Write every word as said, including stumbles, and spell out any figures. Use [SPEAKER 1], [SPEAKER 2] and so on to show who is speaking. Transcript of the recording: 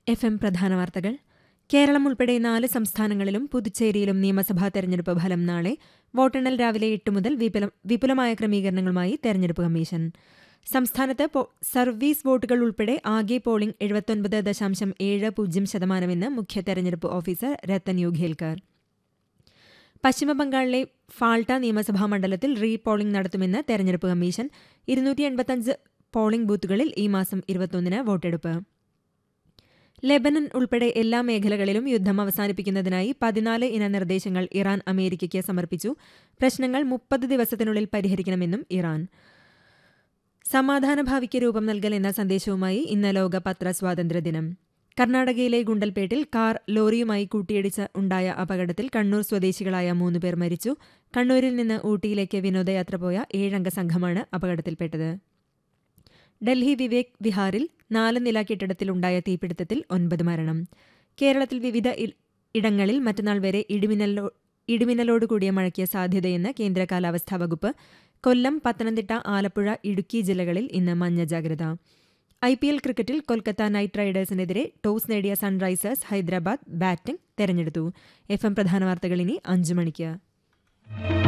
[SPEAKER 1] F M പ്രധാന വാർത്തകൾ. കേരളം ഉൾപ്പെടെ നാല് സംസ്ഥാനങ്ങളിലും പുതുച്ചേരിയിലും നിയമസഭാ തെരഞ്ഞെടുപ്പ് ഫലം നാളെ. വോട്ടെണ്ണൽ രാവിലെ എട്ട് മുതൽ വിപുല- വിപുലമായ ക്രമീകരണങ്ങളുമായി തെരഞ്ഞെടുപ്പ് കമ്മീഷൻ. സംസ്ഥാനത്ത് പോ- സർവീസ് വോട്ടുകൾ ഉൾപ്പെടെ ആകെ പോളിംഗ് എഴുപത്തൊൻപത് ദശാംശം ഏഴ് പൂജ്യം ശതമാനമെന്ന് മുഖ്യ തെരഞ്ഞെടുപ്പ് ഓഫീസർ രത്തൻ യുഘേൽക്കർ. പശ്ചിമബംഗാളിലെ ഫാൾട്ട നിയമസഭാ മണ്ഡലത്തിൽ റീ പോളിംഗ് നടത്തുമെന്ന് തെരഞ്ഞെടുപ്പ് കമ്മീഷൻ. ഇരുന്നൂറ്റി എൺപത്തിയഞ്ച് പോളിംഗ് ബൂത്തുകളിൽ ഈ മാസം ഇരുപത്തൊന്നിന് വോട്ടെടുപ്പ്. ലെബനൻ ഉൾപ്പെടെ എല്ലാ മേഖലകളിലും യുദ്ധം അവസാനിപ്പിക്കുന്നതിനായി പതിനാല് ഇന നിർദ്ദേശങ്ങൾ ഇറാൻ അമേരിക്കയ്ക്ക് സമർപ്പിച്ചു. പ്രശ്നങ്ങൾ മുപ്പത് ദിവസത്തിനുള്ളിൽ പരിഹരിക്കണമെന്നും ഇറാൻ. സമാധാനഭാവിക്ക് രൂപം നൽകൽ എന്ന സന്ദേശവുമായി ഇന്ന് ലോക പത്ര സ്വാതന്ത്ര്യദിനം. കർണാടകയിലെ ഗുണ്ടൽപേട്ടിൽ കാർ ലോറിയുമായി കൂട്ടിയിടിച്ച് ഉണ്ടായ അപകടത്തിൽ കണ്ണൂർ സ്വദേശികളായ മൂന്നുപേർ മരിച്ചു. കണ്ണൂരിൽ നിന്ന് ഊട്ടിയിലേക്ക് വിനോദയാത്ര പോയ ഏഴംഗ സംഘമാണ് അപകടത്തിൽപ്പെട്ടത്. ഡൽഹി വിവേക് വിഹാറിൽ നാല് നില കെട്ടിടത്തിലുണ്ടായ തീപിടുത്തത്തിൽ ഒൻപത് മരണം. കേരളത്തിൽ വിവിധ ഇടങ്ങളിൽ മറ്റന്നാൾ വരെ ഇടിമിന്നലോ ഇടിമിന്നലോടുകൂടിയ മഴയ്ക്ക് സാധ്യതയെന്ന് കേന്ദ്ര കാലാവസ്ഥാ വകുപ്പ്. കൊല്ലം, പത്തനംതിട്ട, ആലപ്പുഴ, ഇടുക്കി ജില്ലകളിൽ ഇന്ന് മഞ്ഞ ജാഗ്രത. ഐ പി എൽ ക്രിക്കറ്റിൽ കൊൽക്കത്ത നൈറ്റ് റൈഡേഴ്സിനെതിരെ ടോസ് നേടിയ സൺറൈസേഴ്സ് ഹൈദരാബാദ് ബാറ്റിംഗ് തെരഞ്ഞെടുത്തു. എഫ് എം പ്രധാന വാർത്തകൾ ഇനി അഞ്ചു മണിക്ക്.